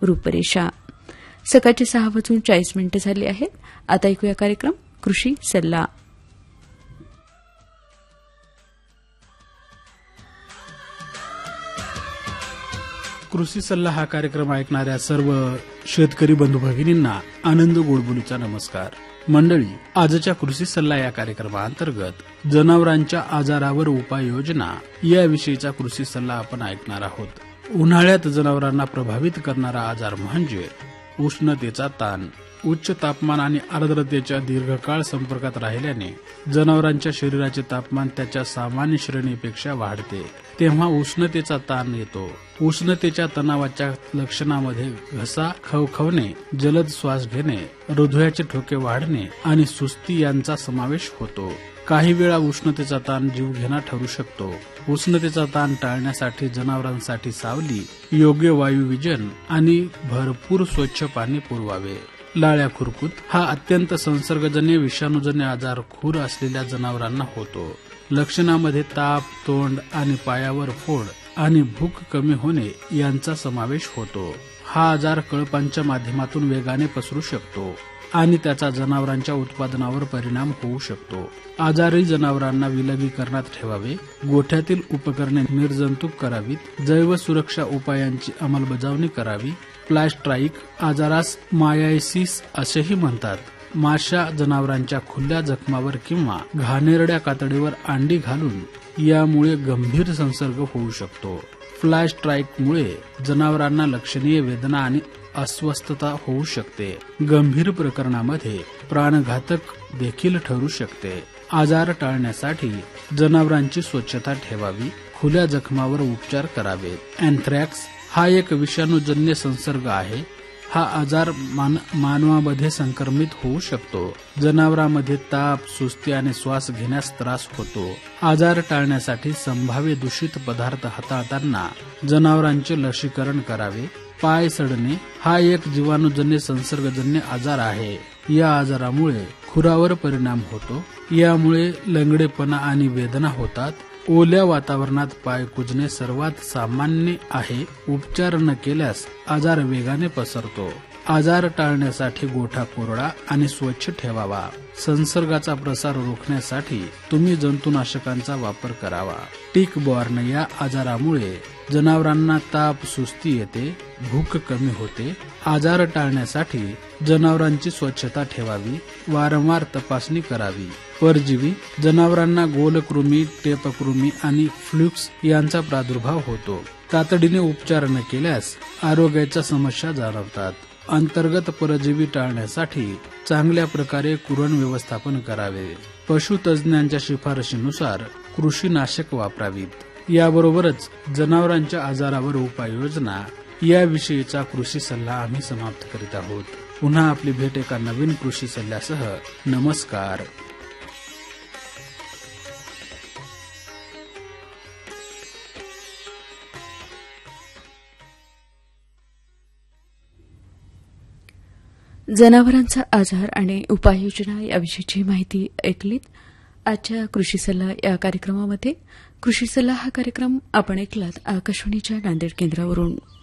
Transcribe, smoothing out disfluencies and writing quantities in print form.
रूपरेषा. सकाळचे 6:40 झाले आहेत. आता ऐकूया कार्यक्रम कृषी सल्ला. कृषी सल्ला हा कार्यक्रम ऐकणाऱ्या सर्व शेतकरी बंधू भगिनींना आनंद गोडबोलीचा नमस्कार. मंडळी, आजच्या कृषी सल्ला या कार्यक्रमाअंतर्गत जनावरांच्या आजारावर उपाययोजना याविषयीचा कृषी सल्ला आपण ऐकणार आहोत. उन्हाळ्यात जनावरांना प्रभावित करणारा आजार म्हणजे उष्णतेचा ताण. उच्च तापमान आणि आर्द्रतेच्या दीर्घकाळ संपर्कात राहिल्याने जनावरांच्या शरीराचे तापमान त्याच्या सामान्य श्रेणीपेक्षा वाढते, तेव्हा उष्णतेचा ताण येतो. उष्णतेच्या तणावाच्या लक्षणामध्ये घसा खवखवणे, जलद श्वास घेणे, हृदयाचे ठोके वाढणे आणि सुस्ती यांचा समावेश होतो. काही वेळा उष्णतेचा ताण जीवघेणा ठरू शकतो. उष्णतेचा ताण टाळण्यासाठी जनावरांसाठी सावली, योग्य वायुविजन आणि भरपूर स्वच्छ पाणी पुरवावे. लाळ्या खुरकूत हा अत्यंत संसर्गजन्य विषाणूजन्य आजार खूर असलेल्या जनावरांना होतो. लक्षणामध्ये ताप, तोंड आणि पायावर फोड आणि भूक कमी होणे यांचा समावेश होतो. हा आजार कळपांच्या माध्यमातून वेगाने पसरू शकतो आणि त्याचा जनावरांच्या उत्पादनावर परिणाम होऊ शकतो. आजारी जनावरांना विलगीकरणात ठेवावे. गोठ्यातील उपकरणे निर्जंतुक करावीत. जैव सुरक्षा उपायांची अंमलबजावणी करावी. फ्लाय स्ट्राईक आजारास मायासिस असेही म्हणतात. माशा जनावरांच्या खुल्या जखमावर किंवा घाणेरड्या कातडीवर अंडी घालून यामुळे गंभीर संसर्ग होऊ शकतो. फ्लाय स्ट्राईकमुळे जनावरांना लक्षणीय वेदना आणि अस्वस्थता होऊ शकते. गंभीर प्रकरणामध्ये प्राणघातक देखील ठरू शकते. आजार टाळण्यासाठी जनावरांची स्वच्छता ठेवावी. खुल्या जखमावर उपचार करावेत. अँथ्रॅक्स हा एक विषाणूजन्य संसर्ग आहे. हा आजार मानवामध्ये संक्रमित होऊ शकतो. जनावरांमध्ये ताप, सुस्ती आणि श्वास घेण्यास त्रास होतो. आजार टाळण्यासाठी संभाव्य दूषित पदार्थ हाताळताना जनावरांचे लसीकरण करावे. पाय सडणे हा एक जीवाणूजन्य संसर्गजन्य आजार आहे. या आजारामुळे खुरावर परिणाम होतो. यामुळे लंगडेपणा आणि वेदना होतात. ओल्या वातावरणात पाय कुजणे सर्वात सामान्य आहे. उपचार न केल्यास आजार वेगाने पसरतो. आजार टाळण्यासाठी गोठा कोरडा आणि स्वच्छ ठेवावा. संसर्गाचा प्रसार रोखण्यासाठी तुम्ही जंतुनाशकांचा वापर करावा. टिक बॉर्न या आजारामुळे जनावरांना ताप, सुस्ती येते, भूक कमी होते. आजार टाळण्यासाठी जनावरांची स्वच्छता ठेवावी. वारंवार तपासणी करावी. परजीवी जनावरांना गोलकृमी, टेपकृमी आणि फ्लूक्स यांचा प्रादुर्भाव होतो. तातडीने उपचार न केल्यास आरोग्याच्या समस्या जाणवतात. अंतर्गत परजीवी टाळण्यासाठी चांगल्या प्रकारे कुरण व्यवस्थापन करावे. पशुतज्ञांच्या शिफारशीनुसार कृषीनाशक वापरावीत. याबरोबरच जनावरांच्या आजारावर उपाययोजना याविषयीचा कृषी सल्ला आम्ही समाप्त करीत आहोत. पुन्हा आपली भेट एका नवीन कृषी सल्ल्यासह. नमस्कार. जनावरांचा आजार आणि उपाययोजना याविषयीची माहिती ऐकलीत. आजच्या कृषी सल्ला या कार्यक्रमामध्ये कृषी सल्ला हा कार्यक्रम आपण ऐकलात आकाशवाणीच्या नांदेड केंद्रावरून.